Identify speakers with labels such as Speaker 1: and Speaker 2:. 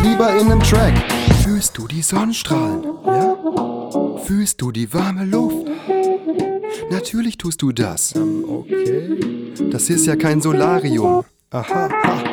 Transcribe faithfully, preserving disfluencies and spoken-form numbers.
Speaker 1: lieber in nem Track. Fühlst du die Sonnenstrahlen? Ja? Fühlst du die warme Luft? Natürlich tust du das.
Speaker 2: Ähm, okay.
Speaker 1: Das ist ja kein Solarium. Aha, ha.